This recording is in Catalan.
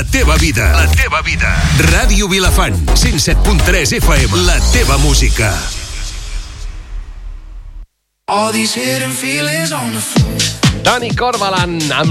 la teva vida. La teva vida. Ràdio Vilafant, 107.3 FM. La teva música. All these hidden feelings on the floor. Dani Corbalan amb